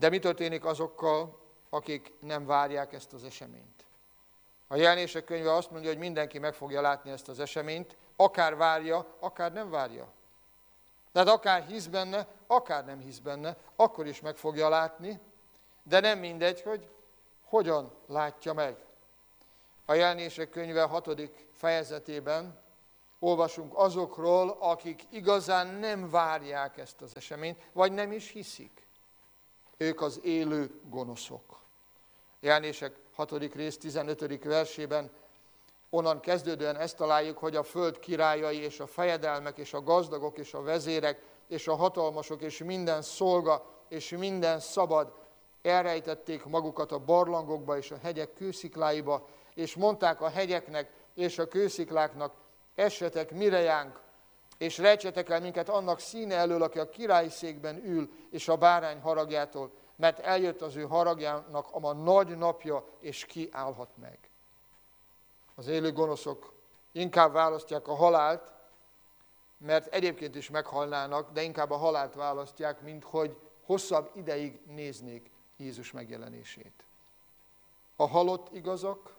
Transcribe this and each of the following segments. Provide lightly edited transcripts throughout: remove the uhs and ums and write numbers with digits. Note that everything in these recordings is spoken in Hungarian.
De mi történik azokkal, akik nem várják ezt az eseményt? A Jelenések könyve azt mondja, hogy mindenki meg fogja látni ezt az eseményt, akár várja, akár nem várja. Tehát akár hisz benne, akár nem hisz benne, akkor is meg fogja látni, de nem mindegy, hogy hogyan látja meg. A Jelenések könyve 6. fejezetében olvasunk azokról, akik igazán nem várják ezt az eseményt, vagy nem is hiszik. Ők az élő gonoszok. Jelenések 6. rész 15. versében onnan kezdődően ezt találjuk, hogy a föld királyai és a fejedelmek és a gazdagok és a vezérek és a hatalmasok és minden szolga és minden szabad elrejtették magukat a barlangokba és a hegyek kőszikláiba, és mondták a hegyeknek és a kőszikláknak, essetek mirejánk, és rejtsetek el minket annak színe elől, aki a királyi székben ül, és a bárány haragjától, mert eljött az ő haragjának a nagy napja, és ki állhat meg. Az élő gonoszok inkább választják a halált, mert egyébként is meghalnának, de inkább a halált választják, mint hogy hosszabb ideig néznék Jézus megjelenését. A halott igazak,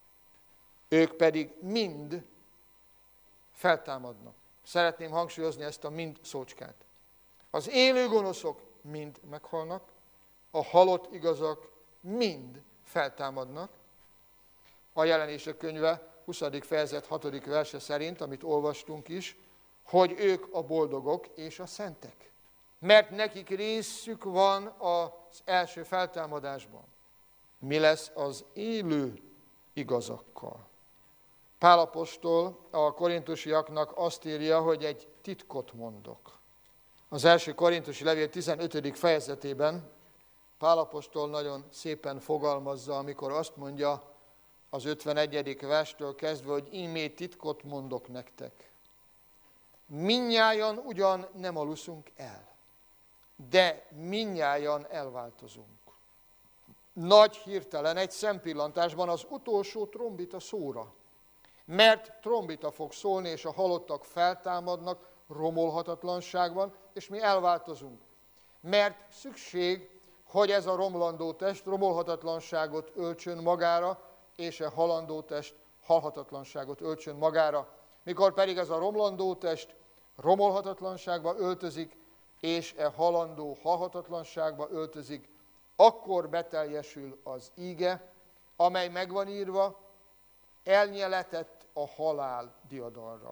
ők pedig mind feltámadnak. Szeretném hangsúlyozni ezt a mind szócskát. Az élő gonoszok mind meghalnak, a halott igazak mind feltámadnak. A Jelenések könyve 20. fejezet 6. verse szerint, amit olvastunk is, hogy ők a boldogok és a szentek. Mert nekik részük van az első feltámadásban. Mi lesz az élő igazakkal? Pál apostol a korintusiaknak azt írja, hogy egy titkot mondok. Az első korintusi levél 15. fejezetében Pál apostol nagyon szépen fogalmazza, amikor azt mondja az 51. verstől kezdve, hogy ímé titkot mondok nektek. Mindnyájan ugyan nem aluszunk el, de mindnyájan elváltozunk. Nagy hirtelen, egy szempillantásban az utolsó trombita szóra. Mert trombita fog szólni, és a halottak feltámadnak romolhatatlanságban, és mi elváltozunk. Mert szükség, hogy ez a romlandó test romolhatatlanságot öltsön magára, és a halandó test halhatatlanságot öltsön magára. Mikor pedig ez a romlandó test romolhatatlanságba öltözik, és a halandó halhatatlanságba öltözik, akkor beteljesül az íge, amely megvan írva, elnyeletett a halál diadalra.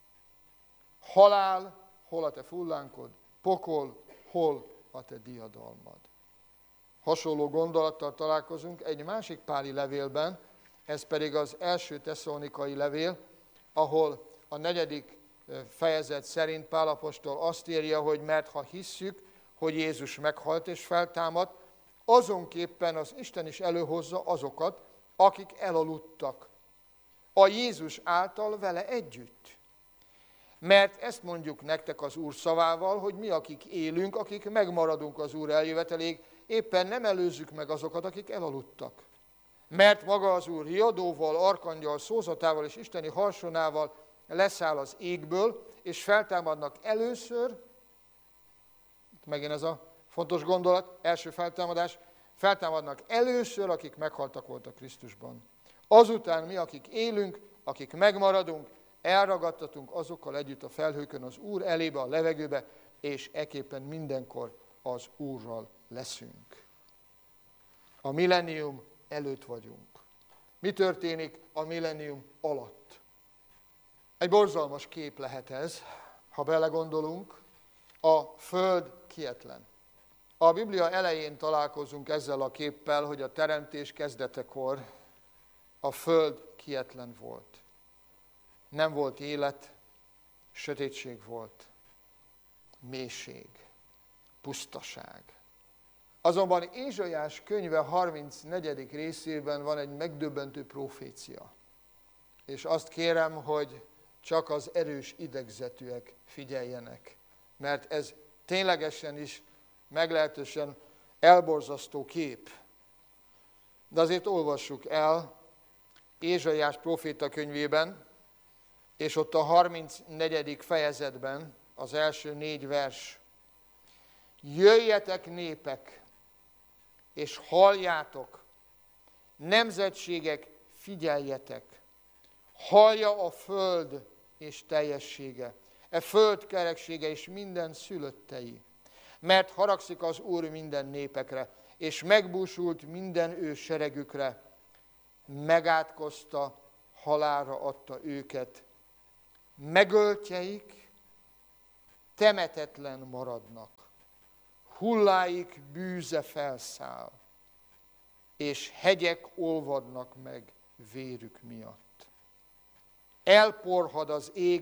Halál, hol a te fullánkod, pokol, hol a te diadalmad. Hasonló gondolattal találkozunk egy másik páli levélben, ez pedig az első tesszalonikai levél, ahol a 4. fejezet szerint Pál apostol azt írja, hogy mert ha hisszük, hogy Jézus meghalt és feltámadt, azonképpen az Isten is előhozza azokat, akik elaludtak, a Jézus által vele együtt. Mert ezt mondjuk nektek az Úr szavával, hogy mi, akik élünk, akik megmaradunk az Úr eljöveteléig, éppen nem előzzük meg azokat, akik elaludtak. Mert maga az Úr riadóval, arkangyal, szózatával és isteni harsonával leszáll az égből, és feltámadnak először, megint ez a fontos gondolat, első feltámadás, feltámadnak először, akik meghaltak voltak Krisztusban. Azután mi, akik élünk, akik megmaradunk, elragadtatunk azokkal együtt a felhőkön az Úr elébe, a levegőbe, és ekképpen mindenkor az Úrral leszünk. A millennium előtt vagyunk. Mi történik a millennium alatt? Egy borzalmas kép lehet ez, ha belegondolunk. A Föld kietlen. A Biblia elején találkozunk ezzel a képpel, hogy a teremtés kezdetekor a Föld kietlen volt. Nem volt élet, sötétség volt, mélység, pusztaság. Azonban Ézsaiás könyve 34. részében van egy megdöbbentő profécia. És azt kérem, hogy csak az erős idegzetűek figyeljenek, mert ez ténylegesen is meglehetősen elborzasztó kép. De azért olvassuk el Ézsaiás próféta könyvében, és ott a 34. fejezetben az első 4 vers. Jöjjetek népek, és halljátok, nemzetségek, figyeljetek, hallja a föld és teljessége, föld kereksége és minden szülöttei, mert haragszik az Úr minden népekre, és megbúsult minden ő seregükre, megátkozta, halálra adta őket, megöltjeik temetetlen maradnak, hulláik bűze felszáll, és hegyek olvadnak meg vérük miatt. Elporhad az ég